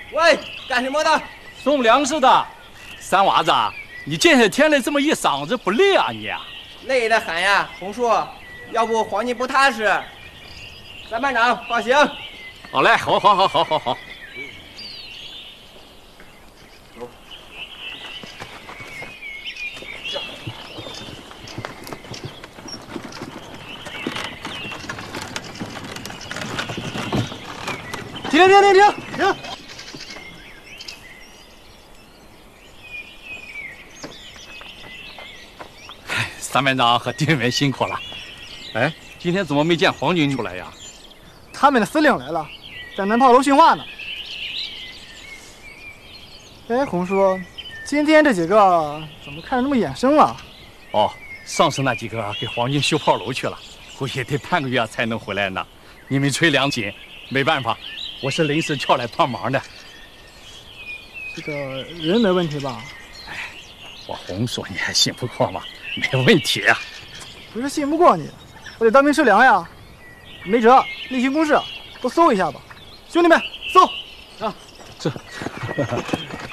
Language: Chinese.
喂，干什么的？ 送粮食的。三娃子，你这些天的这么一嗓子不累啊你？ 累得很呀，红叔。要不黄金不踏实。三班长放行。 好嘞，好。 停！ 三班长和丁员辛苦了。哎，今天怎么没见皇军出来呀？ 他们的司令来了，在南炮楼训话呢。哎，红叔，今天这几个怎么看着那么眼生了？ 哦，上次那几个给皇军修炮楼去了，估计得半个月才能回来呢。你们催粮紧，没办法，我是临时调来帮忙的。 这个人没问题吧？ 哎，我红说你还信不过吗？没问题啊。 不是信不过你，我得当兵吃粮呀。没辙，例行公事，都搜一下吧。兄弟们，搜！ 啊，这。